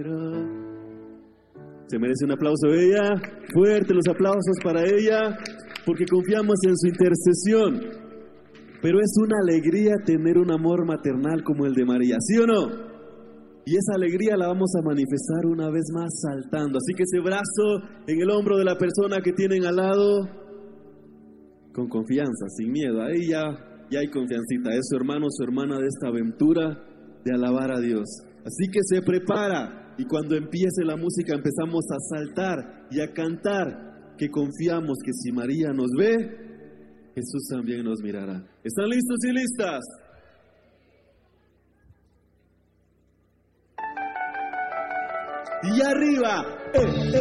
Se merece un aplauso ella, fuerte los aplausos para ella, porque confiamos en su intercesión. Pero es una alegría tener un amor maternal como el de María, ¿sí o no? Y esa alegría la vamos a manifestar una vez más saltando. Así que ese brazo en el hombro de la persona que tienen al lado, con confianza, sin miedo. Ahí ya hay confiancita. Es su hermano, su hermana de esta aventura de alabar a Dios. Así que se prepara y cuando empiece la música empezamos a saltar y a cantar, que confiamos que si María nos ve, Jesús también nos mirará. ¿Están listos y listas? Y arriba,